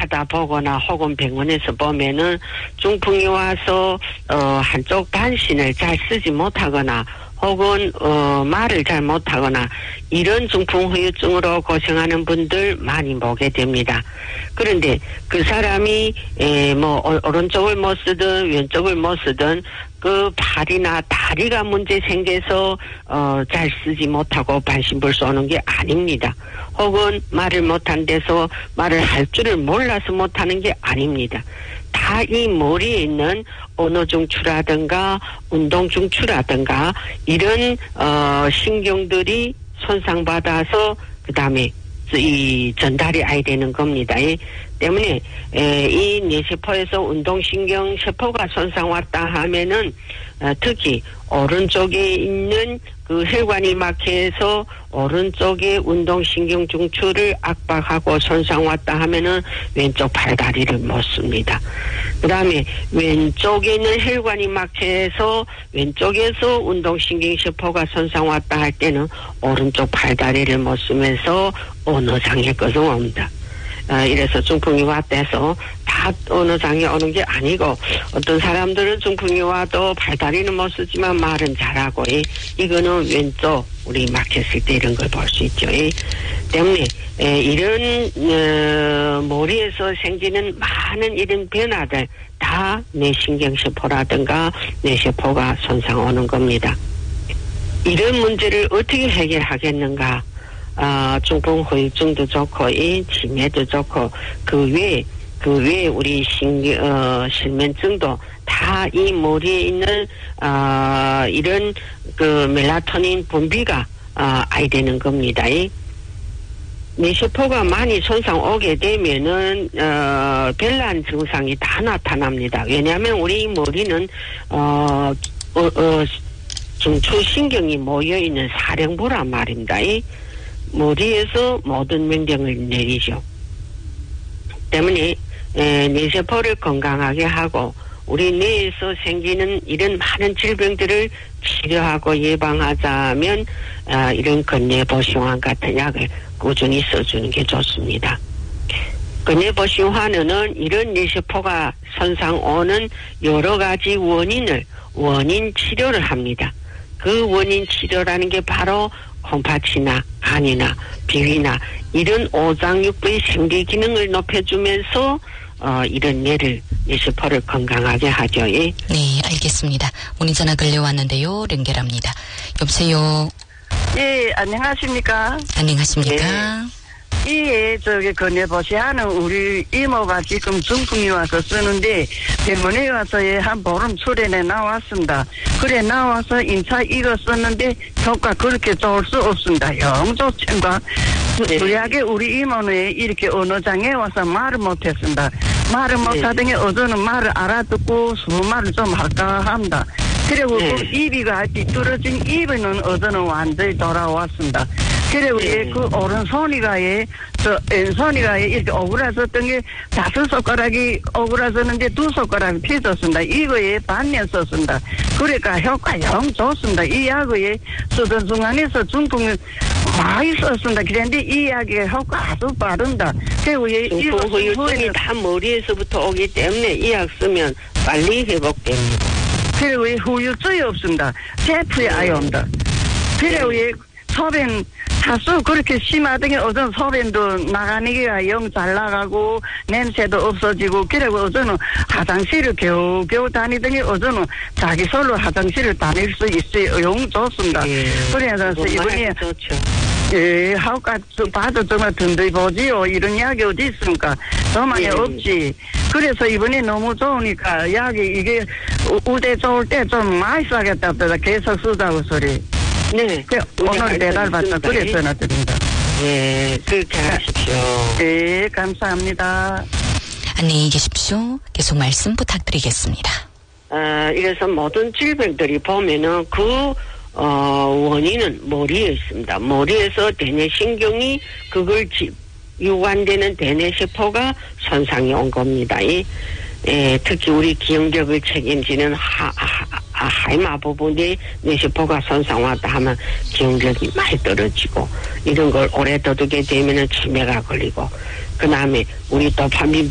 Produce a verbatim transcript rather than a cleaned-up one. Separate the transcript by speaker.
Speaker 1: 가다 보거나 혹은 병원에서 보면은 중풍이 와서 어 한쪽 반신을 잘 쓰지 못하거나 혹은 어 말을 잘 못하거나 이런 중풍 후유증으로 고생하는 분들 많이 보게 됩니다. 그런데 그 사람이 에 뭐 오른쪽을 못 쓰든 왼쪽을 못 쓰든 그 발이나 다리가 문제 생겨서 어 잘 쓰지 못하고 반신불수 오는 게 아닙니다. 혹은 말을 못한 데서 말을 할 줄을 몰라서 못하는 게 아닙니다. 다 이 머리에 있는 언어 중추라든가 운동 중추라든가 이런 어 신경들이 손상받아서 그 다음에 이 전달이 아야 되는 겁니다. 이 때문에 에, 이 뇌세포에서 운동신경 세포가 손상 왔다 하면은 어, 특히 오른쪽에 있는 그 혈관이 막혀서 오른쪽에 운동신경 중추를 압박하고 손상 왔다 하면은 왼쪽 팔다리를 못 씁니다. 그 다음에 왼쪽에 있는 혈관이 막혀서 왼쪽에서 운동신경 세포가 손상 왔다 할 때는 오른쪽 팔다리를 못 쓰면서 언어장애가 옵니다. 어, 이래서 중풍이 왔대서 다 언어장애 오는 게 아니고 어떤 사람들은 중풍이 와도 팔다리는 못 쓰지만 말은 잘하고 이, 이거는 왼쪽 우리 막혔을 때 이런 걸 볼 수 있죠. 이, 때문에 에, 이런 어, 머리에서 생기는 많은 이런 변화들 다 뇌신경세포라든가 뇌세포가 손상 오는 겁니다. 이런 문제를 어떻게 해결하겠는가? 아, 중풍 후유증도 좋고, 이 치매도 좋고, 그 외에, 그 외에 우리 신경, 어, 실면증도 다 이 머리에 있는, 아, 이런 그 멜라토닌 분비가, 아, 아야 되는 겁니다. 이 뇌세포가 많이 손상 오게 되면은, 어, 별난 증상이 다 나타납니다. 왜냐하면 우리 머리는, 어, 어, 어 중추신경이 모여있는 사령부란 말입니다. 이 머리에서 모든 명령을 내리죠. 때문에 에, 뇌세포를 건강하게 하고 우리 뇌에서 생기는 이런 많은 질병들을 치료하고 예방하자면 아, 이런 건뇌보신환 같은 약을 꾸준히 써주는 게 좋습니다. 건뇌보신환은 이런 뇌세포가 손상 오는 여러 가지 원인을 원인 치료를 합니다. 그 원인 치료라는 게 바로 콩팥이나 간이나 비위나 이런 오장육부의 생리 기능을 높여주면서 어, 이런 뇌를 뇌세포를 건강하게 하죠. 예.
Speaker 2: 네, 알겠습니다. 문의 전화 걸려왔는데요. 연결합니다. 여보세요.
Speaker 3: 예, 안녕하십니까?
Speaker 2: 안녕하십니까?
Speaker 3: 예, 저기 건네보시하는 우리 이모가 지금 중풍이 와서 쓰는데 병원에 와서 예, 한 보름 출연에 나왔습니다. 그래 나와서 인차 이거 썼는데 효과 그렇게 좋을 수 없습니다. 영 좋지만 주약에 우리 이모는 이렇게 언어장애 와서 말을 못했습니다. 말을 못하더니 어제는 말을 알아듣고 수말을 좀 할까 합니다. 그리고 네. 그 입이가 삐뚤어진 입에는 어제는 완전히 돌아왔습니다. 그리고 네. 예, 그 오른손이가 예, 저 왼손이가 예, 이렇게 오그라졌던 게 다섯 손가락이 오그라졌는데 두 손가락이 펴졌습니다. 이거에 반년 썼습니다. 그러니까 효과 영 좋습니다. 이 약을 쓰던 중간에서 중풍을 많이 썼습니다. 그런데 이 약의 효과 아주 빠릅니다. 그리고 예,
Speaker 1: 중풍 후유증이 다 머리에서부터 오기 때문에 이 약 쓰면 빨리 회복됩니다.
Speaker 3: 그리고 예, 후유증이 없습니다. 세포에 아예 옵니다. 그리고 예, 소변 차수 그렇게 심하더니 어전 소변도 나가는 게 영 잘 나가고 냄새도 없어지고 그리고 어제는 화장실을 겨우겨우 다니더니 어제는 자기 솔로 화장실을 다닐 수 있어요. 영 좋습니다.
Speaker 1: 예,
Speaker 3: 그래서 이번에
Speaker 1: 좋죠.
Speaker 3: 예, 하우가 봐도 정말 든든히 보지요. 이런 약이 어디 있습니까? 저만에 예. 없지. 그래서 이번에 너무 좋으니까 약이 이게 우대 좋을 때 좀 많이 싸겠다. 계속 쓰자고 소리.
Speaker 1: 네.
Speaker 3: 그 오늘 배달 받다 그래 전화 드립니다.
Speaker 1: 네, 그렇게 하십시오.
Speaker 3: 네, 감사합니다.
Speaker 2: 안녕히 계십시오. 계속 말씀 부탁드리겠습니다.
Speaker 1: 어, 이래서 모든 질병들이 보면은 그, 어, 원인은 머리에 있습니다. 머리에서 대뇌신경이 그걸 지, 유관되는 대뇌세포가 손상이 온 겁니다. 이, 에, 특히 우리 기억력을 책임지는 하, 하, 하이마 부분에 뇌세포가 손상 왔다 하면 기억력이 많이 떨어지고 이런 걸 오래 더두게 되면은 치매가 걸리고 그 다음에 우리 도파민